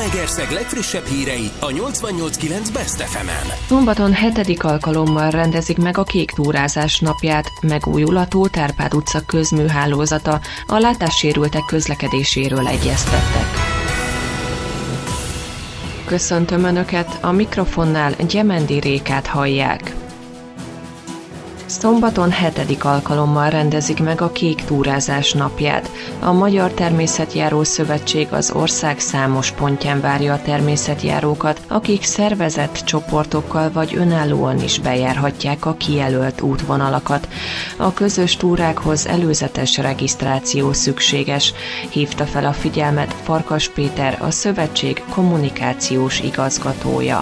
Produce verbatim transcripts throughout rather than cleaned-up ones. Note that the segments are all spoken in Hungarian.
Zalaegerszeg legfrissebb hírei a nyolcvannyolc kilenc Best ef emen. Szombaton hetedik alkalommal rendezik meg a kék túrázás napját, megújul a Tóth Árpád utca közműhálózata, a látássérültek közlekedéséről egyeztettek. Köszöntöm Önöket, a mikrofonnál Gyemendi Rékát hallják. Szombaton hetedik alkalommal rendezik meg a kék túrázás napját. A Magyar Természetjáró Szövetség az ország számos pontján várja a természetjárókat, akik szervezett csoportokkal vagy önállóan is bejárhatják a kijelölt útvonalakat. A közös túrákhoz előzetes regisztráció szükséges, hívta fel a figyelmet Farkas Péter, a szövetség kommunikációs igazgatója.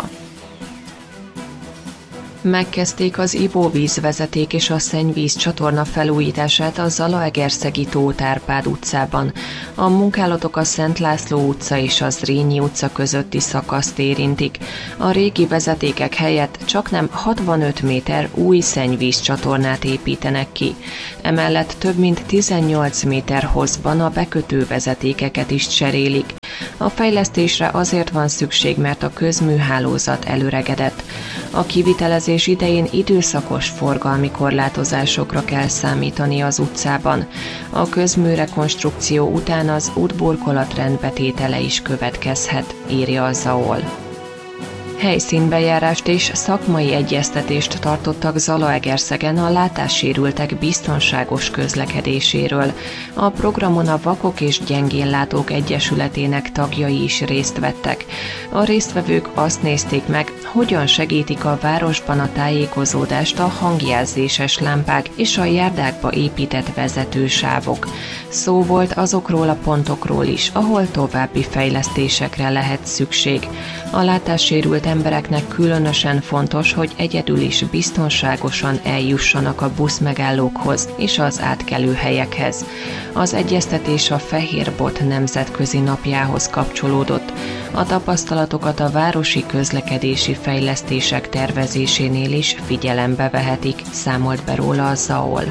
Megkezdték az ivóvízvezeték és a szennyvíz csatorna felújítását a zalaegerszegi Tóth Árpád utcában. A munkálatok a Szent László utca és a Zrínyi utca közötti szakaszt érintik. A régi vezetékek helyett csaknem hatvanöt méter új szennyvíz csatornát építenek ki. Emellett több mint tizennyolc méter hosszban a bekötő vezetékeket is cserélik. A fejlesztésre azért van szükség, mert a közműhálózat elöregedett. A kivitelezés idején időszakos forgalmi korlátozásokra kell számítani az utcában. A közműrekonstrukció után az útburkolat rendbetétele is következhet, írja a zé á o el. Helyszínbejárást és szakmai egyeztetést tartottak Zalaegerszegen a látássérültek biztonságos közlekedéséről. A programon a Vakok és Gyengénlátók Egyesületének tagjai is részt vettek. A résztvevők azt nézték meg, hogyan segítik a városban a tájékozódást a hangjelzéses lámpák és a járdákba épített vezetősávok. Szó volt azokról a pontokról is, ahol további fejlesztésekre lehet szükség. A látássérült embereknek különösen fontos, hogy egyedül is biztonságosan eljussanak a buszmegállókhoz és az átkelőhelyekhez. Az egyeztetés a Fehérbot nemzetközi napjához kapcsolódott. A tapasztalatokat a városi közlekedési fejlesztések tervezésénél is figyelembe vehetik, számolt be róla a zé á o el.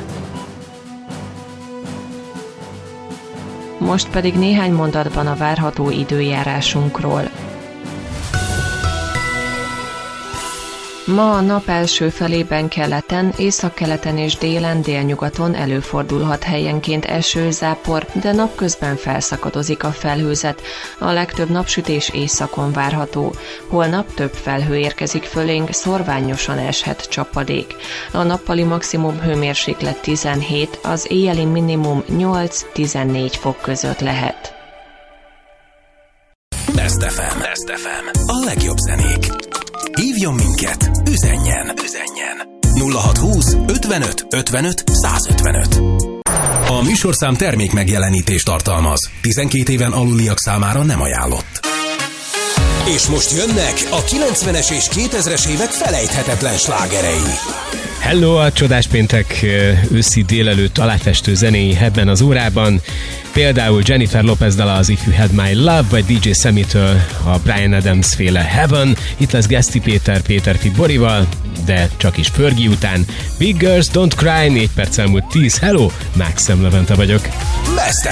Most pedig néhány mondatban a várható időjárásunkról. Ma a nap első felében keleten, északkeleten és délen délnyugaton előfordulhat helyenként esőzápor, de napközben felszakadozik a felhőzet. A legtöbb napsütés északon várható. Holnap több felhő érkezik fölénk, szorványosan eshet csapadék. A nappali maximum hőmérséklet tizenhét, az éjjeli minimum nyolc-tizennégy fok között lehet. Best ef em. Best ef em. A legjobb zenék. Hívjon minket, üzenjen, üzenjen. nulla hatszázhúsz ötvenöt ötvenöt százötvenöt. A műsorszám termék megjelenítést tartalmaz. tizenkét éven aluliak számára nem ajánlott. És most jönnek a kilencvenes és kétezres évek felejthetetlen slágerei. Hello, a csodás péntek őszi délelőtt aláfestő zenéi ebben az órában. Például Jennifer Lopez dala az If You Had My Love, vagy dé dzsé Sammy-től a Bryan Adams féle Heaven. Itt lesz Geszti Péter, Péter Fit Borival, de csak is Fergie után. Big Girls Don't Cry, négy perc elmúlt tíz. Hello, Max Levente vagyok. Best